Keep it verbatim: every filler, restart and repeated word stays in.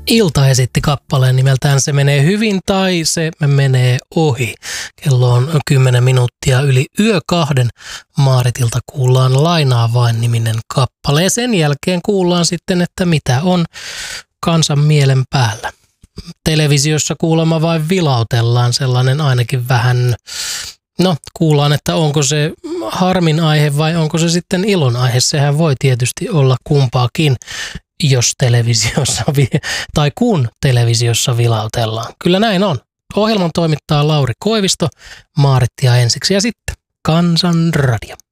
Ilta esitti kappaleen nimeltään Se menee hyvin tai Se menee ohi. Kello on kymmenen minuuttia yli yö kahden. Maaritilta kuullaan Lainaa vain -niminen kappale ja sen jälkeen kuullaan sitten, että mitä on kansan mielen päällä. Televisiossa kuulemma vain vilautellaan, sellainen ainakin vähän, no kuullaan, että onko se harmin aihe vai onko se sitten ilon aihe. Sehän voi tietysti olla kumpaakin, jos televisiossa tai kun televisiossa vilautellaan. Kyllä näin on. Ohjelman toimittaa Lauri Koivisto, Maarittia ensiksi ja sitten Kansan Radio.